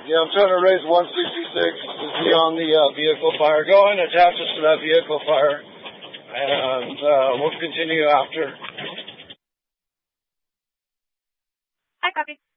Yeah, I'm trying to raise 166 to be on the vehicle fire. Go and attach us to that vehicle fire, and we'll continue after. Hi, copy.